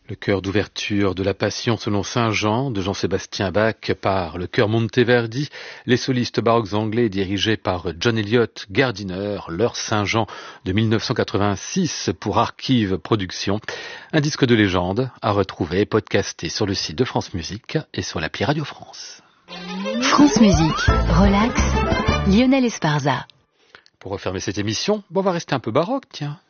Le chœur d'ouverture de la Passion selon Saint Jean de Jean-Sébastien Bach par le chœur Monteverdi, les solistes baroques anglais dirigés par John Eliot Gardiner, leur Saint Jean de 1986 pour Archive Productions. Un disque de légende à retrouver et podcasté sur le site de France Musique et sur l'appli Radio France. France Musique, relax, Lionel Esparza. Pour refermer cette émission, on va rester un peu baroque, tiens.